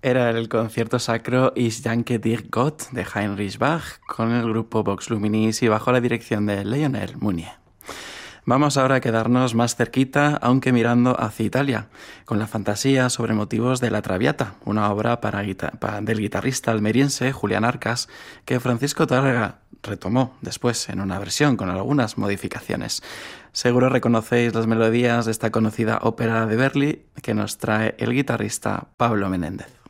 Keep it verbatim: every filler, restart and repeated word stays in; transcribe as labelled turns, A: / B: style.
A: Era el concierto sacro Ich danke dir Gott de Heinrich Bach con el grupo Vox Luminis y bajo la dirección de Lionel Mounier. Vamos ahora a quedarnos más cerquita, aunque mirando hacia Italia, con la fantasía sobre motivos de La Traviata, una obra para guita- para- del guitarrista almeriense Julián Arcas, que Francisco Tárrega retomó después en una versión con algunas modificaciones. Seguro reconocéis las melodías de esta conocida ópera de Verdi que nos trae el guitarrista Pablo Menéndez.